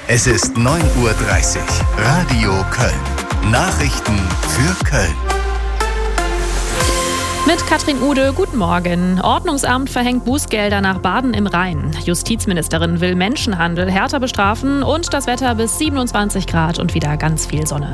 Es ist 9:30 Uhr. Radio Köln. Nachrichten für Köln. Mit Katrin Ude, guten Morgen. Ordnungsamt verhängt Bußgelder nach Baden im Rhein. Justizministerin will Menschenhandel härter bestrafen und das Wetter bis 27 Grad und wieder ganz viel Sonne.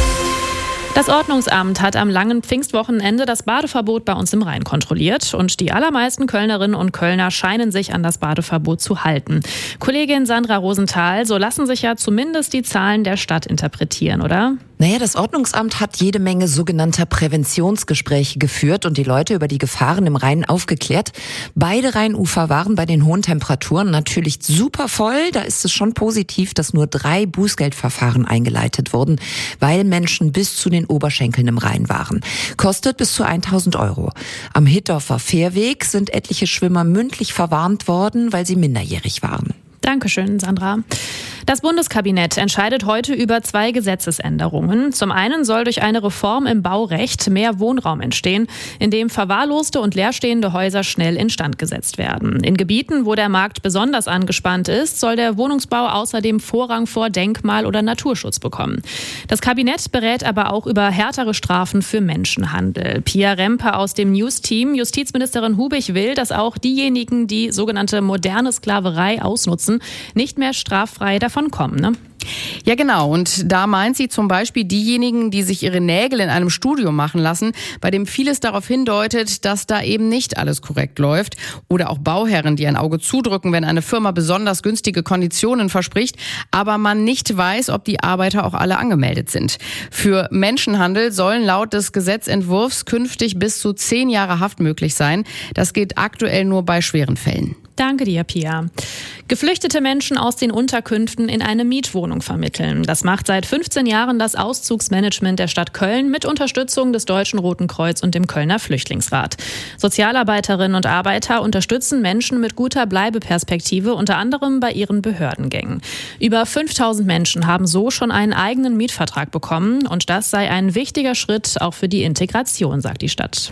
Das Ordnungsamt hat am langen Pfingstwochenende das Badeverbot bei uns im Rhein kontrolliert und die allermeisten Kölnerinnen und Kölner scheinen sich an das Badeverbot zu halten. Kollegin Sandra Rosenthal, so lassen sich ja zumindest die Zahlen der Stadt interpretieren, oder? Naja, das Ordnungsamt hat jede Menge sogenannter Präventionsgespräche geführt und die Leute über die Gefahren im Rhein aufgeklärt. Beide Rheinufer waren bei den hohen Temperaturen natürlich super voll. Da ist es schon positiv, dass nur 3 Bußgeldverfahren eingeleitet wurden, weil Menschen bis zu den Oberschenkeln im Rhein waren. Kostet bis zu 1.000 €. Am Hittorfer Fährweg sind etliche Schwimmer mündlich verwarnt worden, weil sie minderjährig waren. Dankeschön, Sandra. Das Bundeskabinett entscheidet heute über 2 Gesetzesänderungen. Zum einen soll durch eine Reform im Baurecht mehr Wohnraum entstehen, in dem verwahrloste und leerstehende Häuser schnell instand gesetzt werden. In Gebieten, wo der Markt besonders angespannt ist, soll der Wohnungsbau außerdem Vorrang vor Denkmal- oder Naturschutz bekommen. Das Kabinett berät aber auch über härtere Strafen für Menschenhandel. Pia Rempe aus dem News-Team. Justizministerin Hubig will, dass auch diejenigen, die sogenannte moderne Sklaverei ausnutzen, nicht mehr straffrei davon kommen, ne? Ja, genau. Und da meint sie zum Beispiel diejenigen, die sich ihre Nägel in einem Studio machen lassen, bei dem vieles darauf hindeutet, dass da eben nicht alles korrekt läuft. Oder auch Bauherren, die ein Auge zudrücken, wenn eine Firma besonders günstige Konditionen verspricht, aber man nicht weiß, ob die Arbeiter auch alle angemeldet sind. Für Menschenhandel sollen laut des Gesetzentwurfs künftig bis zu 10 Jahre Haft möglich sein. Das geht aktuell nur bei schweren Fällen. Danke dir, Pia. Geflüchtete Menschen aus den Unterkünften in eine Mietwohnung vermitteln. Das macht seit 15 Jahren das Auszugsmanagement der Stadt Köln mit Unterstützung des Deutschen Roten Kreuz und dem Kölner Flüchtlingsrat. Sozialarbeiterinnen und Arbeiter unterstützen Menschen mit guter Bleibeperspektive, unter anderem bei ihren Behördengängen. Über 5.000 Menschen haben so schon einen eigenen Mietvertrag bekommen und das sei ein wichtiger Schritt auch für die Integration, sagt die Stadt.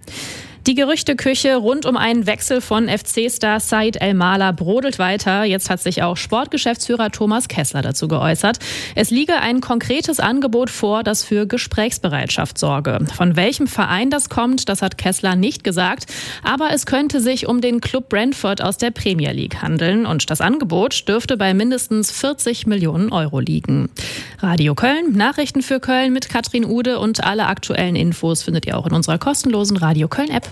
Die Gerüchteküche rund um einen Wechsel von FC-Star Said El-Mala brodelt weiter. Jetzt hat sich auch Sportgeschäftsführer Thomas Kessler dazu geäußert. Es liege ein konkretes Angebot vor, das für Gesprächsbereitschaft sorge. Von welchem Verein das kommt, das hat Kessler nicht gesagt. Aber es könnte sich um den Club Brentford aus der Premier League handeln. Und das Angebot dürfte bei mindestens 40 Millionen € liegen. Radio Köln, Nachrichten für Köln mit Katrin Ude und alle aktuellen Infos findet ihr auch in unserer kostenlosen Radio Köln-App.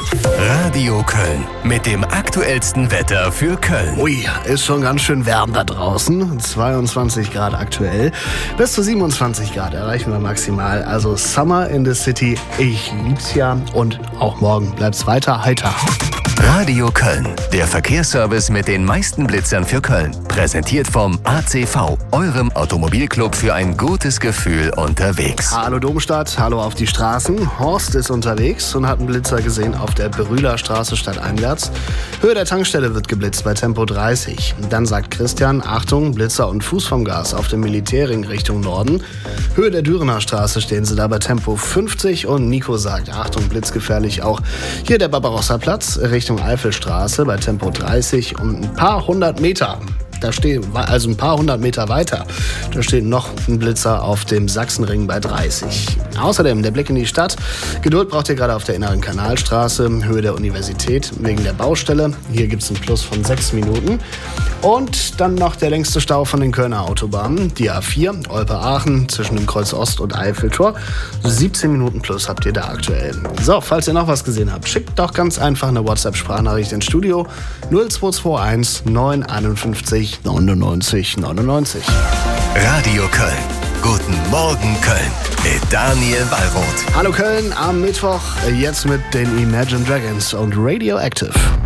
Radio Köln mit dem aktuellsten Wetter für Köln. Ui, ist schon ganz schön warm da draußen. 22 Grad aktuell. Bis zu 27 Grad erreichen wir maximal. Also Summer in the City. Ich lieb's ja. Und auch morgen bleibt's weiter heiter. Radio Köln, der Verkehrsservice mit den meisten Blitzern für Köln. Präsentiert vom ACV, eurem Automobilclub für ein gutes Gefühl unterwegs. Hallo Domstadt, hallo auf die Straßen. Horst ist unterwegs und hat einen Blitzer gesehen auf der Brühlerstraße stadteinwärts. Höhe der Tankstelle wird geblitzt bei Tempo 30. Dann sagt Christian, Achtung, Blitzer und Fuß vom Gas auf dem Militärring Richtung Norden. Höhe der Dürener Straße stehen sie da bei Tempo 50 und Nico sagt, Achtung, blitzgefährlich auch hier der Barbarossa-Platz Richtung Eifelstraße bei Tempo 30 und ein paar hundert Meter. Da stehen, also ein paar hundert Meter weiter, da steht noch ein Blitzer auf dem Sachsenring bei 30. Außerdem der Blick in die Stadt. Geduld braucht ihr gerade auf der inneren Kanalstraße, Höhe der Universität wegen der Baustelle. Hier gibt es einen Plus von 6 Minuten. Und dann noch der längste Stau von den Kölner Autobahnen, die A4, Olpe-Aachen, zwischen dem Kreuz Ost und Eiffeltor. 17 Minuten plus habt ihr da aktuell. So, falls ihr noch was gesehen habt, schickt doch ganz einfach eine WhatsApp-Sprachnachricht ins Studio 0221 951 99 99. Radio Köln. Guten Morgen Köln mit Daniel Wallroth. Hallo Köln am Mittwoch, jetzt mit den Imagine Dragons und Radioactive.